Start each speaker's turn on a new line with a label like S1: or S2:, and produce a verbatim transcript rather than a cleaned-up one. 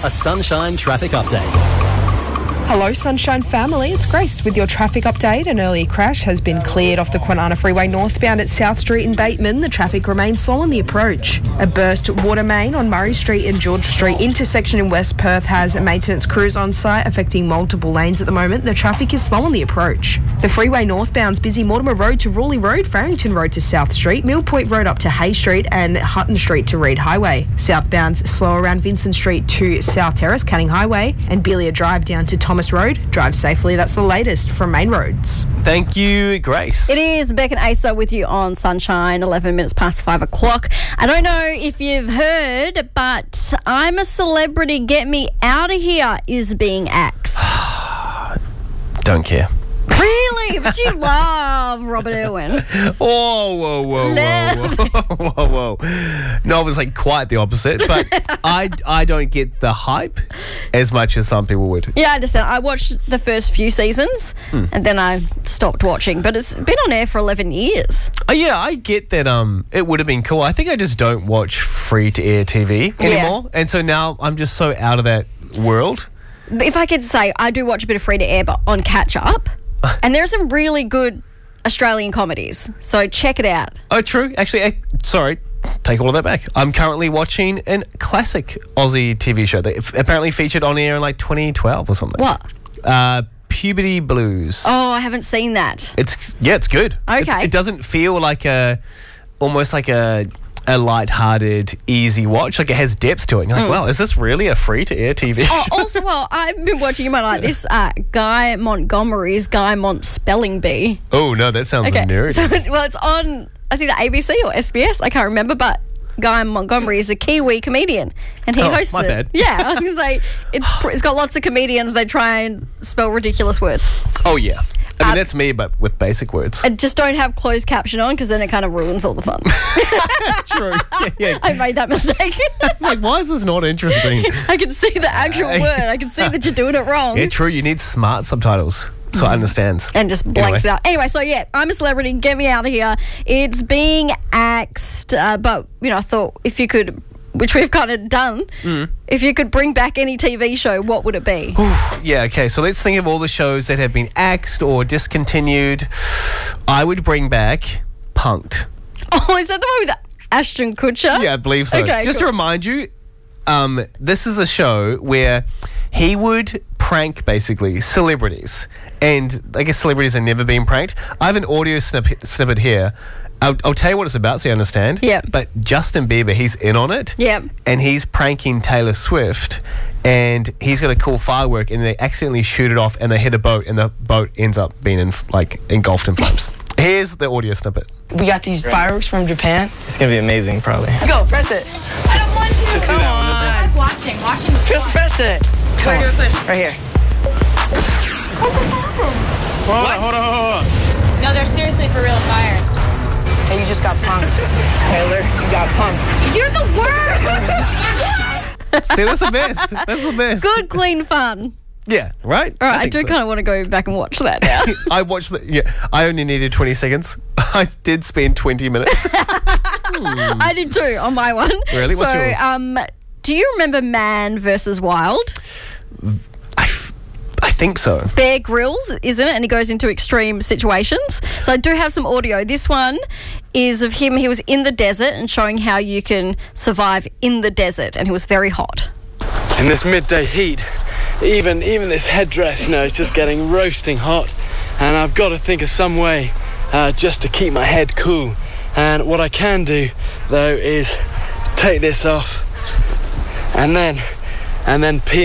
S1: A Sunshine traffic update.
S2: Hello Sunshine family, it's Grace with your traffic update. An early crash has been cleared off the Kwinana Freeway northbound at South Street in Bateman. The traffic remains slow on the approach. A burst water main on Murray Street and George Street intersection in West Perth has maintenance crews on site affecting multiple lanes at the moment. The traffic is slow on the approach. The freeway northbound's busy Mortimer Road to Rawley Road, Farrington Road to South Street, Mill Point Road up to Hay Street and Hutton Street to Reed Highway. Southbound's slow around Vincent Street to South Terrace, Canning Highway and Belia Drive down to Thomas Road. Drive safely. That's the latest from Main Roads.
S3: Thank you, Grace.
S4: It is Beck and Asa with you on Sunshine, eleven minutes past five o'clock. I don't know if you've heard, but I'm a Celebrity, Get Me Out of Here is being axed.
S3: Don't care.
S4: Really? But you love Robert Irwin.
S3: Whoa, whoa, whoa, whoa, whoa, whoa, whoa. No, I was like quite the opposite, but I, I don't get the hype as much as some people would.
S4: Yeah, I understand. I watched the first few seasons hmm. and then I stopped watching, but it's been on air for eleven years.
S3: Oh, yeah, I get that um, it would have been cool. I think I just don't watch free-to-air T V anymore, yeah. And so now I'm just so out of that world.
S4: But if I could say, I do watch a bit of free-to-air but on catch-up. And there are some really good Australian comedies, so check it out.
S3: Oh, true. Actually, I, sorry, take all of that back. I'm currently watching a classic Aussie T V show that apparently featured on air in like twenty twelve or something.
S4: What?
S3: Uh, Puberty Blues.
S4: Oh, I haven't seen that.
S3: It's yeah, it's good.
S4: Okay.
S3: It's, it doesn't feel like a, almost like a. a light-hearted, easy watch. Like, it has depth to it. And you're like, mm. wow, is this really a free-to-air T V show?
S4: Oh, also, well, I've been watching, you might like this, uh, Guy Montgomery's Guy Mont Spelling Bee.
S3: Oh, no, that sounds
S4: okay.
S3: nerdy.
S4: So, it's, well, it's on, I think, the A B C or S B S. I can't remember, but Guy Montgomery is a Kiwi comedian, and he
S3: oh,
S4: hosts
S3: my
S4: it.
S3: Bad.
S4: Yeah, I was going to say, it, it's got lots of comedians. They try and spell ridiculous words.
S3: Oh, yeah. I mean, um, that's me, but with basic words.
S4: I just don't have closed caption on because then it kind of ruins all the fun.
S3: True. Yeah, yeah.
S4: I made that mistake.
S3: Like, why is this not interesting?
S4: I can see the actual uh, word. I can see that you're doing it wrong.
S3: Yeah, true. You need smart subtitles so I understand.
S4: And just blanks
S3: anyway.
S4: it out. Anyway, so yeah, I'm a Celebrity. Get Me Out of Here. It's being axed, uh, but, you know, I thought if you could... which we've kind of done. Mm. If you could bring back any T V show, what would it be?
S3: Yeah, okay, so let's think of all the shows that have been axed or discontinued. I would bring back Punk'd.
S4: Oh, is that the one with Ashton Kutcher?
S3: Yeah, I believe so.
S4: Okay,
S3: Just
S4: cool.
S3: to remind you, um, this is a show where he would prank, basically, celebrities. And I guess celebrities have never been pranked. I have an audio snip- snippet here. I'll, I'll tell you what it's about so you understand.
S4: Yeah.
S3: But Justin Bieber, he's in on it.
S4: Yeah.
S3: And he's pranking Taylor Swift. And he's got a cool firework and they accidentally shoot it off and they hit a boat and the boat ends up being in, like engulfed in flames. Here's the audio snippet.
S5: We got these fireworks from Japan.
S6: It's going to be amazing, probably.
S5: Go, press it.
S7: I don't want to.
S6: Just do
S5: Come
S6: that
S5: on.
S6: one.
S7: I like watching. Watching is
S5: Just
S7: fun.
S5: press it.
S7: Where do I push?
S5: Right here.
S7: What just happened?
S6: Hold on, hold on, hold on.
S7: No, they're seriously for real fire.
S5: Hey, you just got punked. Taylor, you got punked.
S7: You're the worst!
S3: See, that's the best. That's the best.
S4: Good, clean fun.
S3: Yeah, right?
S4: All right, I,
S3: think
S4: do
S3: so.
S4: kind of want to go back and watch that now.
S3: I watched the, yeah, I only needed twenty seconds. I did spend twenty minutes. hmm.
S4: I did too on my one.
S3: Really? What's
S4: so,
S3: yours?
S4: um, do you remember Man versus Wild?
S3: I, f- I think so.
S4: Bear Grylls, isn't it? And he goes into extreme situations. So I do have some audio. This one is of him. He was in the desert and showing how you can survive in the desert. And he was very hot.
S8: In this midday heat, even even this headdress, you know, it's just getting roasting hot. And I've got to think of some way uh, just to keep my head cool. And what I can do, though, is take this off and then, and then pee